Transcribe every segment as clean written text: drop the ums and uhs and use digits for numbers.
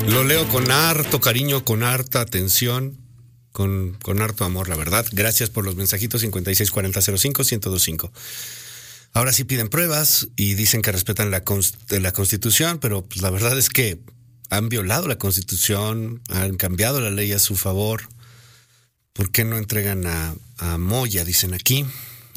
Lo leo con harto cariño, con harta atención, con harto amor, la verdad. Gracias por los mensajitos 564005-1025. Ahora sí piden pruebas y dicen que respetan la Constitución, pero pues, la verdad es que han violado la Constitución, han cambiado la ley a su favor. ¿Por qué no entregan a Moya? Dicen aquí.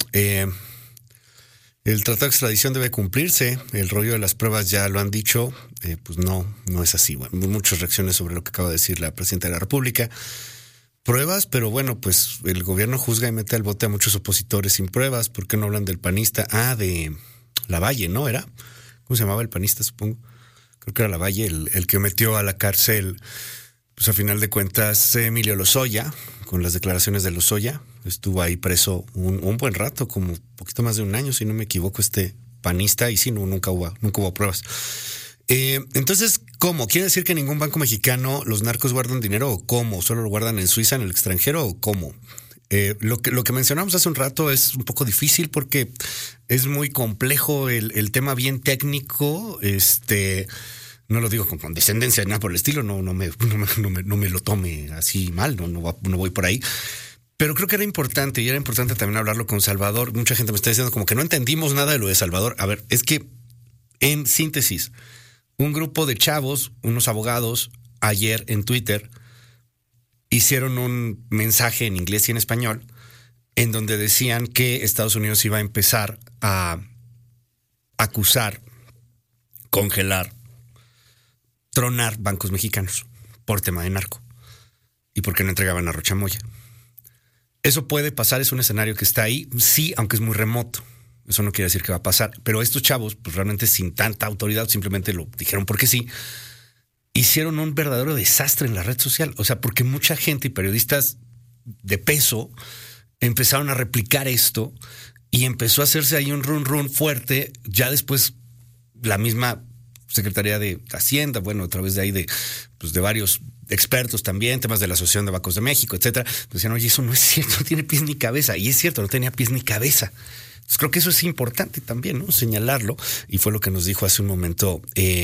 El tratado de extradición debe cumplirse. El rollo de las pruebas ya lo han dicho. Pues no es así. Bueno, muchas reacciones sobre lo que acaba de decir la presidenta de la República. Pruebas, pero bueno, pues el gobierno juzga y mete al bote a muchos opositores sin pruebas. ¿Por qué no hablan del panista? De Lavalle, ¿no? ¿Era? ¿Cómo se llamaba el panista, supongo? Creo que era Lavalle el que metió a la cárcel, pues a final de cuentas, Emilio Lozoya, con las declaraciones de Lozoya. Estuvo ahí preso un buen rato, como un poquito más de un año, si no me equivoco, este panista, y sí, nunca hubo pruebas. Entonces, ¿cómo? ¿Quiere decir que en ningún banco mexicano los narcos guardan dinero o cómo? ¿Solo lo guardan en Suiza, en el extranjero o cómo? Lo que mencionamos hace un rato es un poco difícil porque es muy complejo el tema, bien técnico. No lo digo con condescendencia, nada por el estilo, no me lo tome así mal, no voy por ahí. Pero creo que era importante también hablarlo con Salvador. Mucha gente me está diciendo como que no entendimos nada de lo de Salvador. A ver, es que en síntesis, un grupo de chavos, unos abogados, ayer en Twitter hicieron un mensaje en inglés y en español en donde decían que Estados Unidos iba a empezar a acusar, congelar, tronar bancos mexicanos por tema de narco y porque no entregaban a Rocha Moya. Eso puede pasar, es un escenario que está ahí, sí, aunque es muy remoto. Eso no quiere decir que va a pasar. Pero estos chavos, pues realmente sin tanta autoridad, simplemente lo dijeron porque sí, hicieron un verdadero desastre en la red social. O sea, porque mucha gente y periodistas de peso empezaron a replicar esto y empezó a hacerse ahí un run fuerte. Ya después la misma Secretaría de Hacienda, bueno, a través de ahí de varios expertos también, temas de la Asociación de Bancos de México, etcétera, decían, oye, eso no es cierto, no tiene pies ni cabeza. Y es cierto, no tenía pies ni cabeza. Entonces creo que eso es importante también, ¿no? Señalarlo. Y fue lo que nos dijo hace un momento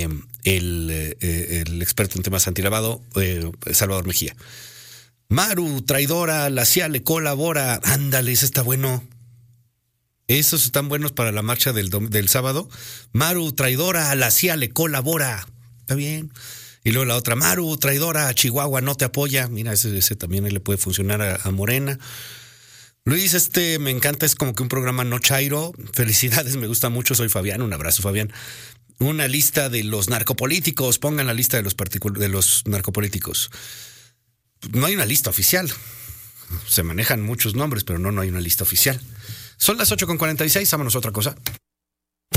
el experto en temas antilavado, Salvador Mejía. Maru, traidora, la CIA le colabora. Ándale, ese está bueno. Esos están buenos para la marcha del sábado. Maru, traidora, la CIA le colabora. Está bien. Y luego la otra, Maru, traidora, Chihuahua no te apoya. Mira, ese también le puede funcionar a Morena. Luis, me encanta, es como que un programa no chairo. Felicidades, me gusta mucho, soy Fabián, un abrazo, Fabián. Una lista de los narcopolíticos, pongan la lista de los narcopolíticos. No hay una lista oficial. Se manejan muchos nombres, pero no hay una lista oficial. Son las 8:46, vámonos a otra cosa.